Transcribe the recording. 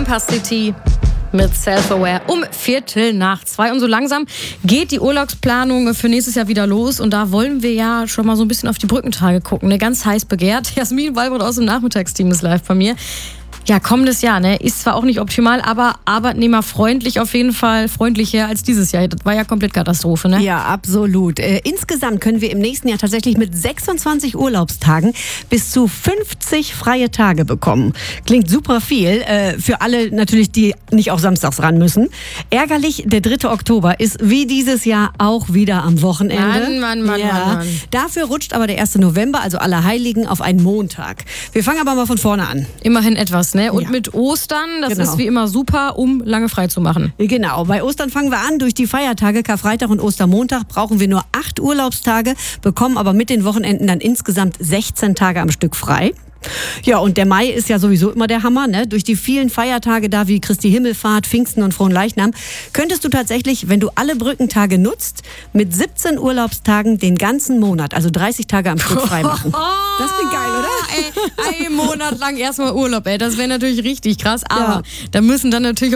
Camper City mit Self-Aware um 1:45. Und so langsam geht die Urlaubsplanung für nächstes Jahr wieder los. Und da wollen wir ja schon mal so ein bisschen auf die Brückentage gucken. Ganz heiß begehrt. Jasmin Walbrot aus dem Nachmittagsteam ist live bei mir. Ja, kommendes Jahr, ist zwar auch nicht optimal, aber arbeitnehmerfreundlich auf jeden Fall, freundlicher als dieses Jahr. Das war ja komplett Katastrophe, ne? Ja, absolut. Insgesamt können wir im nächsten Jahr tatsächlich mit 26 Urlaubstagen bis zu 50 freie Tage bekommen. Klingt super viel. Für alle natürlich, die nicht auch samstags ran müssen. Ärgerlich, der 3. Oktober ist wie dieses Jahr auch wieder am Wochenende. Mann. Dafür rutscht aber der 1. November, also Allerheiligen, auf einen Montag. Wir fangen aber mal von vorne an. Immerhin etwas, ne? Und Ja. mit Ostern, das Genau. ist wie immer super, um lange frei zu machen. Genau, bei Ostern fangen wir an. Durch die Feiertage Karfreitag und Ostermontag brauchen wir nur 8 Urlaubstage, bekommen aber mit den Wochenenden dann insgesamt 16 Tage am Stück frei. Ja, und der Mai ist ja sowieso immer der Hammer, ne? Durch die vielen Feiertage da wie Christi Himmelfahrt, Pfingsten und Fronleichnam könntest du tatsächlich, wenn du alle Brückentage nutzt, mit 17 Urlaubstagen den ganzen Monat, also 30 Tage am Stück frei machen. Das klingt geil, oder? Ey, einen Monat lang erstmal Urlaub, das wäre natürlich richtig krass. Aber Ja. da müssen dann natürlich